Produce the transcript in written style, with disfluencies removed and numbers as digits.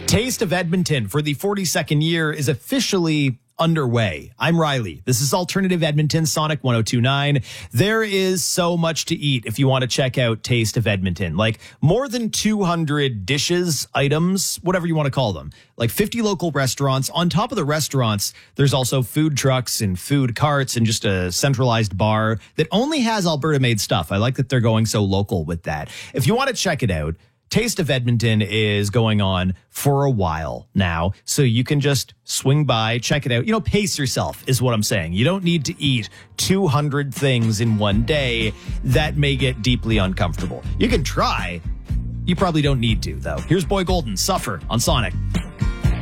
Taste of Edmonton for the 42nd year is officially underway. I'm Riley. This is Alternative Edmonton, Sonic 102.9. There is so much to eat if you want to check out Taste of Edmonton. Like more than 200 dishes, items, whatever you want to call them. Like 50 local restaurants. On top of the restaurants, there's also food trucks and food carts and just a centralized bar that only has Alberta-made stuff. I like that they're going so local with that. If you want to check it out, Taste of Edmonton is going on for a while now, so you can just swing by, check it out. You know, pace yourself is what I'm saying. You don't need to eat 200 things in one day. That may get deeply uncomfortable. You can try. You probably don't need to, though. Here's Boy Golden, Suffer on Sonic.